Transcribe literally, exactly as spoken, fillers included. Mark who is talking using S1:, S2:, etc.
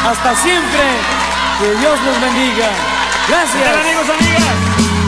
S1: hasta siempre. Que Dios los bendiga. Gracias.
S2: ¿Qué tal, amigos, amigas?